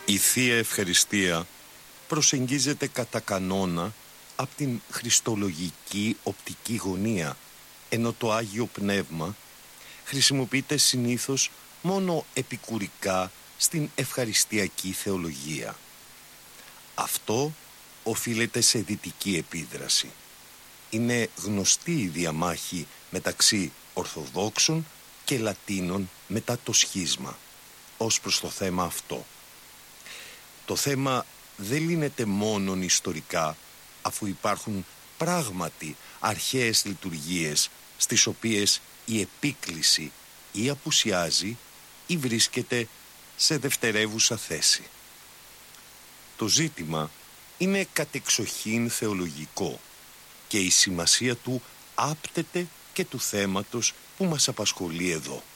Η Θεία Ευχαριστία προσεγγίζεται κατά κανόνα από την χριστολογική οπτική γωνία, ενώ το Άγιο Πνεύμα χρησιμοποιείται συνήθως μόνο επικουρικά στην ευχαριστιακή θεολογία. Αυτό οφείλεται σε δυτική επίδραση. Είναι γνωστή η διαμάχη μεταξύ Ορθοδόξων και Λατίνων μετά το σχίσμα ως προς το θέμα αυτό. Το θέμα δεν λύνεται μόνον ιστορικά, αφού υπάρχουν πράγματι αρχαίες λειτουργίες στις οποίες η επίκληση ή απουσιάζει ή βρίσκεται σε δευτερεύουσα θέση. Το ζήτημα είναι κατεξοχήν θεολογικό και η σημασία του άπτεται και του θέματος που μας απασχολεί εδώ.